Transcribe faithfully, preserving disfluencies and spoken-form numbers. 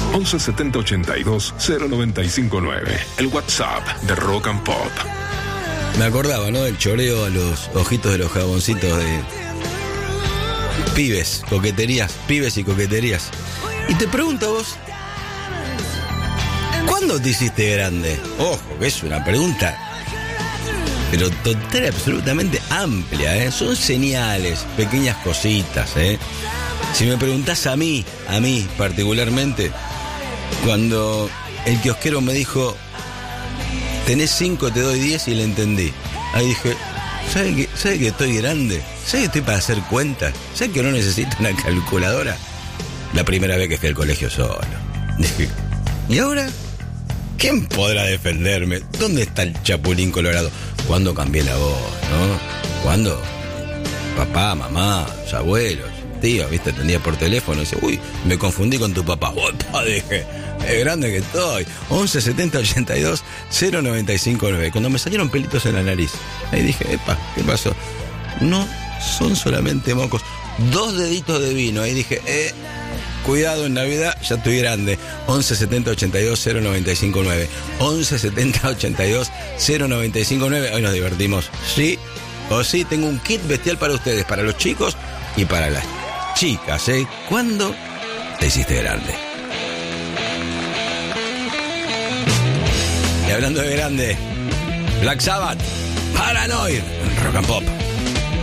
once setenta ochenta y dos cero noventa y cinco nueve. El WhatsApp de Rock and Pop. Me acordaba, ¿no? Del choreo a los ojitos de los jaboncitos de pibes, coqueterías, pibes y coqueterías. Y te pregunto a vos, ¿cuándo te hiciste grande? Ojo, que es una pregunta, pero total, absolutamente amplia, ¿eh? Son señales, pequeñas cositas, ¿eh? Si me preguntás a mí, a mí particularmente, cuando el kiosquero me dijo, tenés cinco, te doy diez, y le entendí. Ahí dije, ¿sabe que, ¿sabe que estoy grande? ¿Sabe que estoy para hacer cuentas? ¿Sabe que no necesito una calculadora? La primera vez que fui al colegio solo. Dije, ¿y ahora? ¿Quién podrá defenderme? ¿Dónde está el Chapulín Colorado? ¿Cuándo cambié la voz, no? ¿Cuándo? Papá, mamá, los abuelos, tío, ¿viste? Atendía por teléfono y dice, uy, me confundí con tu papá. Opa, dije, es grande que estoy. once setenta ochenta y dos cero noventa y cinco nueve. Cuando me salieron pelitos en la nariz, ahí dije, epa, ¿qué pasó? No son solamente mocos. Dos deditos de vino. Ahí dije, eh, cuidado, en Navidad ya estoy grande. once setenta ochenta y dos cero noventa y cinco nueve. once setenta ochenta y dos cero noventa y cinco nueve. Hoy nos divertimos. Sí o sí, tengo un kit bestial para ustedes, para los chicos y para las chicas, ¿eh? ¿Cuándo te hiciste grande? Y hablando de grande, Black Sabbath, Paranoid, Rock and Pop.